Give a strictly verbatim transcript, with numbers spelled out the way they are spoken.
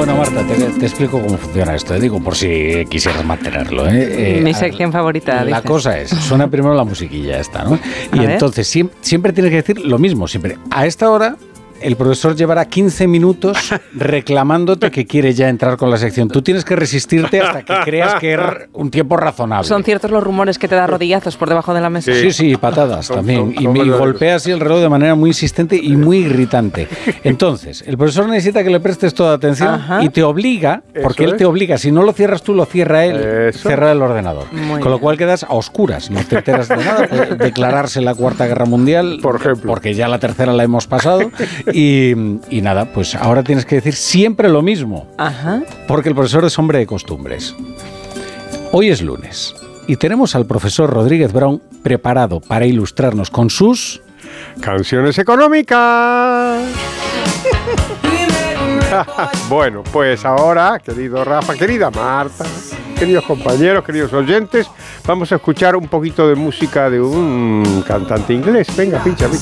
Bueno, Marta, te, te explico cómo funciona esto, ¿eh? Digo, por si quisieras mantenerlo. ¿eh? Eh, Mi sección favorita. La dices. cosa es, suena primero la musiquilla esta, ¿no? Y A ver. entonces siempre, siempre tienes que decir lo mismo, siempre. A esta hora el profesor llevará quince minutos reclamándote que quiere ya entrar con la sección. Tú tienes que resistirte hasta que creas que es un tiempo razonable. Son ciertos los rumores que te da rodillazos por debajo de la mesa. Sí, sí, patadas Son- también. son- Y son me verdaderos. golpea así el reloj de manera muy insistente y muy irritante. Entonces, el profesor necesita que le prestes toda atención Ajá. y te obliga, porque Eso él te es. obliga, si no lo cierras tú, lo cierra él, Eso. cerrar el ordenador. Muy Con lo bien. cual quedas a oscuras, no te enteras de nada. Puede declararse la Cuarta Guerra Mundial, Por ejemplo. porque ya la tercera la hemos pasado. Y, y nada, pues ahora tienes que decir siempre lo mismo. Ajá. Porque el profesor es hombre de costumbres. Hoy es lunes y tenemos al profesor Rodríguez Brown preparado para ilustrarnos con sus... Canciones económicas. Bueno, pues ahora, querido Rafa, querida Marta, queridos compañeros, queridos oyentes, vamos a escuchar un poquito de música de un cantante inglés. Venga, pincha, pincha.